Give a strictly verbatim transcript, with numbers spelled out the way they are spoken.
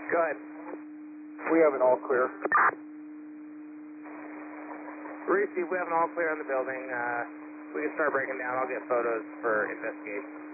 Go ahead. We have an all clear. Reese, we have an all clear on the building. Uh, we can start breaking down. I'll get photos for investigation.